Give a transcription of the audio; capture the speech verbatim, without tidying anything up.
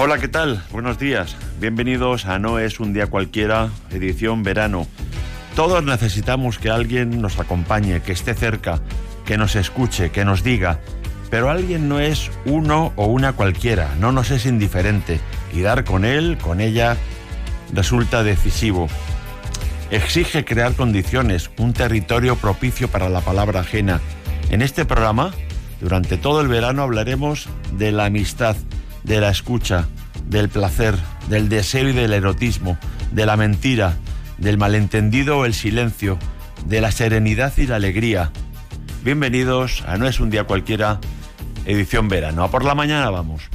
Hola, ¿qué tal? Buenos días. Bienvenidos a No es un día cualquiera, edición verano. Todos necesitamos que alguien nos acompañe, que esté cerca, que nos escuche, que nos diga. Pero alguien no es uno o una cualquiera, no nos es indiferente. Y dar con él, con ella, resulta decisivo. Exige crear condiciones, un territorio propicio para la palabra ajena. En este programa, durante todo el verano, hablaremos de la amistad, de la escucha, del placer, del deseo y del erotismo, de la mentira, del malentendido o el silencio, de la serenidad y la alegría. Bienvenidos a No es un día cualquiera, edición verano. A por la mañana vamos.